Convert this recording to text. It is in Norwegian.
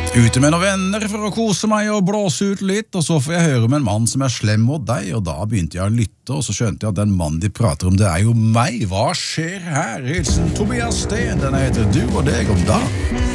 Ute med noen venner for å kose meg og blåse ut litt, og så får jeg høre om en mann som slem mot deg, og da begynte jeg å lytte, og så skjønte jeg at den mannen de prater om, det jo meg. Hva skjer her? Hilsen Tobias Steen, den heter Du og deg om da.